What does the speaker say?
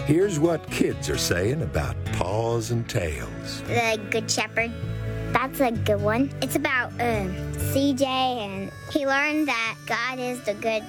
Here's what kids are saying about paws and tails. The Good Shepherd. That's a good one. It's about CJ, and he learned that God is the good